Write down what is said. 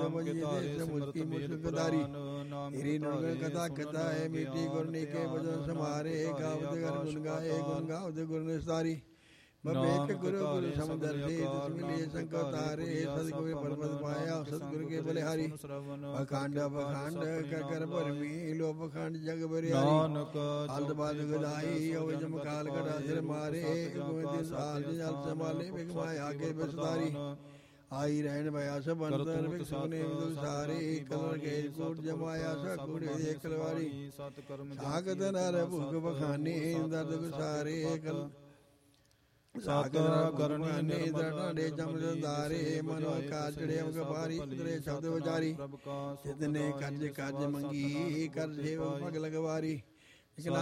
ਨਾਮ ਕੇ ਧਾਰੇ ਸਿਮਰਤ ਵੇਦ ਪੁਰਾਨ ਨਾਮ ਤੇਰੀ ਨਿਰਗੁਣ ਕਥਾ ਕਥਾ ਹੈ ਮੀਠੀ ਗੁਰ ਨੀਕੇ ਵਜਨ ਸਮਾਰੇ ਗਾਵਤ ਗਰ ਗੁਣ ਗਾਏ ਗੁਣ ਗਾਵਤ ਗੁਰ ਨਿਸਤਾਰੀ ਬਬੇਕ ਗੁਰੂ ਗੁਰੂ ਸਮਦਰਸ਼ੀ ਤਿਸ ਮਿਲੇ ਸੰਕਟ ਤਾਰੇ ਸਤਿਗੁਰ ਪਰਮਤ ਪਾਇਆ ਸਤਿਗੁਰ ਕੇ ਬਲਿਹਾਰੀ ਅਖੰਡ ਬਖੰਡ ਕਰ ਭਰਮੀ ਲੋ ਬਖੰਡ ਜਗ ਬਰਿਆਰੀ ਨਾਨਕ ਹਲਦ ਬਾਦ ਗਦਾਈ ਹੋਵੇ ਜਮਕਾਲ ਕੜਾ ਸਿਰ ਮਾਰੇ ਗੋਬਿੰਦ ਸਾਲ ਜਲ ਸੰਭਾਲੇ ਬਿਗ ਮਾਇਆ ਕੇ ਬਸਤਾਰੀ ਆਈ ਰਹਿਣ ਭਇਆ ਸਭ ਅੰਦਰ ਵਿਖ ਸੁਨੇ ਸਾਰੇ ਕਲਰ ਕੇ ਕੋਟ ਜਮਾਇਆ ਸਕੂੜੇ ਦੇ ਕਲਵਾਰੀ ਸਤ ਕਰਮ ਸਾਗਤ ਨਰ ਭੁਗ ਬਖਾਨੇ ਦਰਦ ਗੁਸਾਰੇ ਕਲ ਸਤ ਕਰਨੀ ਨੇ ਦਰਡੇ ਜਮ ਜੰਦਾਰੇ ਮਨੋ ਕਾਲ ਚੜੇ ਅਮਗ ਬਾਰੀ ਤੇਰੇ ਸ਼ਬਦ ਵਿਚਾਰੀ ਜਿਤਨੇ ਕੱਜ ਕੱਜ ਮੰਗੀ ਕਰ ਸੇਵ ਭਗ ਲਗਵਾਰੀ